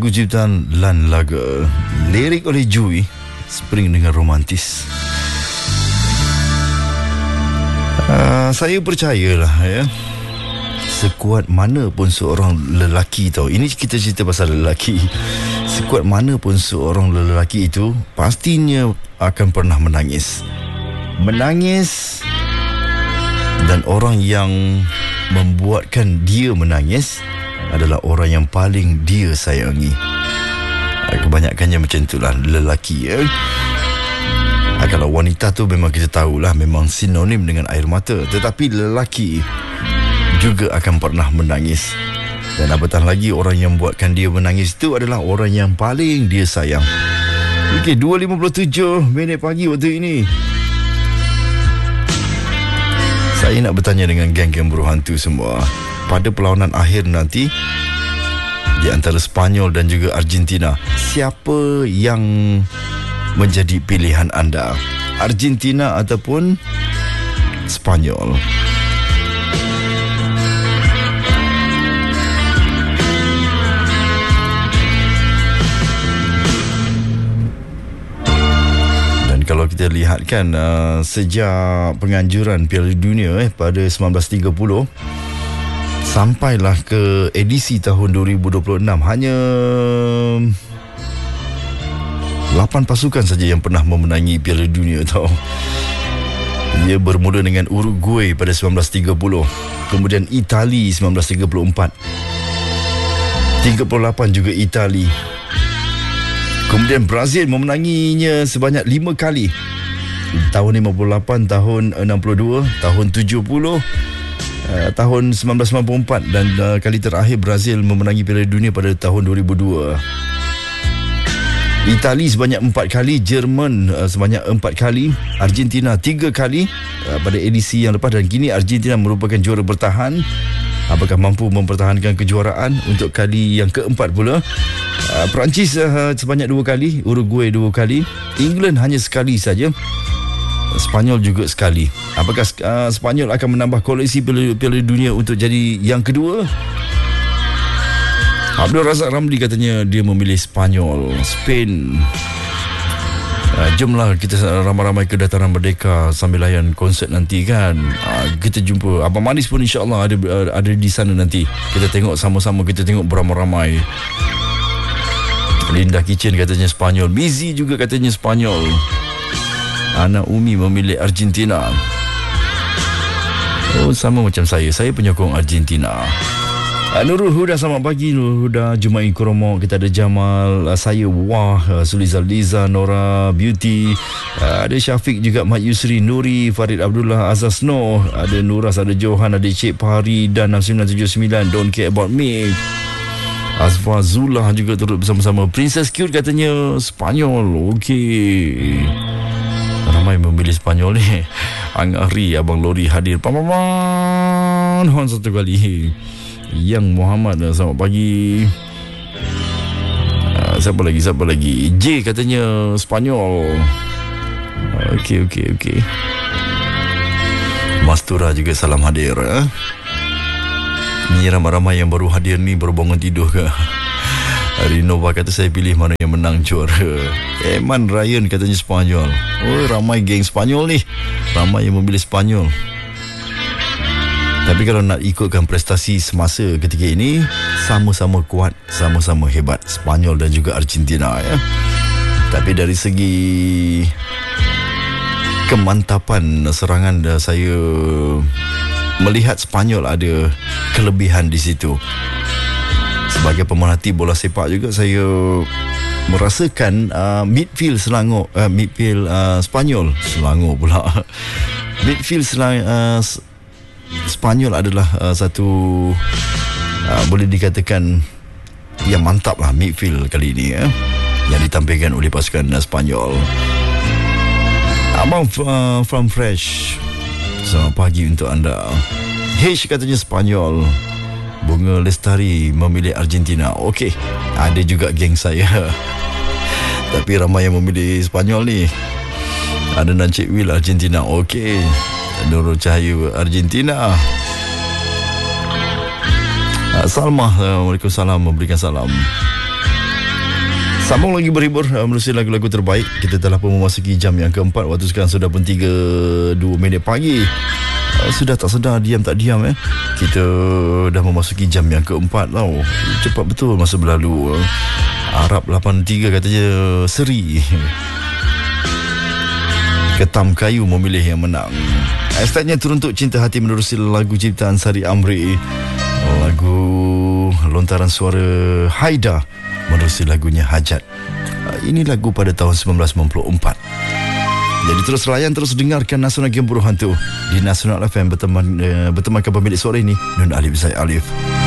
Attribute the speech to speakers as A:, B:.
A: Lagu ciptaan Lan Laga, lirik oleh Jui, spring dengan romantis. Saya percayalah ya, sekuat mana pun seorang lelaki tahu, ini kita cerita pasal lelaki, sekuat mana pun seorang lelaki itu pastinya akan pernah menangis. Dan orang yang membuatkan dia menangis adalah orang yang paling dia sayangi. Kebanyakannya macam itulah lelaki ya. Kalau wanita tu memang kita tahulah, memang sinonim dengan air mata. Tetapi lelaki juga akan pernah menangis. Dan apatah lagi orang yang buatkan dia menangis itu adalah orang yang paling dia sayang. Okey, 2.57 pagi waktu ini. Saya nak bertanya dengan geng-geng buruh hantu semua. Pada perlawanan akhir nanti di antara Spanyol dan juga Argentina, siapa yang menjadi pilihan anda? Argentina ataupun Spanyol? Dan kalau kita lihat kan, sejak penganjuran Piala Dunia pada 1930 sampailah ke edisi tahun 2026, hanya 8 pasukan saja yang pernah memenangi Piala Dunia tau. Ia bermula dengan Uruguay pada 1930, kemudian Itali 1934, 38 juga Itali, kemudian Brazil memenanginya sebanyak 5 kali, tahun 58, tahun 62, tahun 70, tahun 1994, dan kali terakhir Brazil memenangi Piala Dunia pada tahun 2002. Itali sebanyak 4 kali, Jerman sebanyak 4 kali, Argentina 3 kali pada edisi yang lepas, dan kini Argentina merupakan juara bertahan. Apakah mampu mempertahankan kejuaraan untuk kali yang keempat pula? Perancis sebanyak 2 kali, Uruguay 2 kali, England hanya sekali saja, Spanyol juga sekali. Apakah Spanyol akan menambah koleksi Piala Dunia untuk jadi yang kedua? Abdul Razak Ramli katanya dia memilih Spanyol. Spain. Jomlah kita ramai-ramai ke Dataran Merdeka sambil layan konsert nanti kan. Kita jumpa Abang Manis pun insyaAllah ada di sana nanti. Kita tengok sama-sama, kita tengok beramai-ramai. Linda Kitchen katanya Spanyol. Mizi juga katanya Spanyol. Anak Umi memilih Argentina. Oh, sama macam saya penyokong Argentina. Nurul Huda, selamat pagi Nurul Huda. Jumai Kromo, kita ada Jamal, saya Wah, Suliza Liza, Nora Beauty, ada Syafiq juga, Mat Yusri, Nuri, Farid Abdullah, Azaz Noh, ada Nuras, ada Johan, ada Cik Pahari dan 6979 Don't Care About Me. Azfar Zullah juga turut bersama-sama. Princess Cute katanya Spanyol. Okey, ramai memilih Spanyol ni. Angari, Abang Lori hadir. Paman Hon satu kali. Yang Muhammad, selamat pagi. Siapa lagi? J katanya Spanyol. Okey. Mastura juga salam hadir. Ni ramai-ramai yang baru hadir ni, baru bangun tidur ke? Rinova kata saya pilih mana yang menang juara. Eman Ryan katanya Spanyol. Oh, ramai geng Spanyol ni. Ramai yang memilih Spanyol. Tapi kalau nak ikutkan prestasi semasa ketika ini, sama-sama kuat, sama-sama hebat, Spanyol dan juga Argentina ya. Tapi dari segi kemantapan serangan, saya melihat Spanyol ada kelebihan di situ. Sebagai pemerhati bola sepak juga, saya merasakan midfield Spanyol, Selangor pula. Midfield Spanyol adalah satu boleh dikatakan yang mantap lah midfield kali ini ya, yang ditampilkan oleh pasukan Spanyol. Abang from Fresh, selamat pagi untuk anda. H katanya Spanyol. Bunga Lestari memilih Argentina. Okey, ada juga geng saya. Tapi ramai yang memilih Spanyol ni. Ada Encik Will Argentina. Okey, Nurul Cahaya Argentina. Salmah, Waalaikumsalam, memberikan salam. Sambung lagi berhibur menerusi lagu-lagu terbaik. Kita telah pun memasuki jam yang keempat. Waktu sekarang sudah pun 3.02 pagi. Sudah tak sedar, diam tak diam kita dah memasuki jam yang keempat tau. Cepat betul masa berlalu. Arab 83 katanya seri. Ketam kayu memilih yang menang. Hashtagnya teruntuk cinta hati menerusi lagu ciptaan Sari Amri. Lagu lontaran suara Haida menerusi lagunya Hajat. Ini lagu pada tahun 1994. Jadi terus layan, terus dengarkan Nasional Game Buruh Hantu di Nasional FM bertemankan pemilik suara ini Nun Alif Zaid Alif.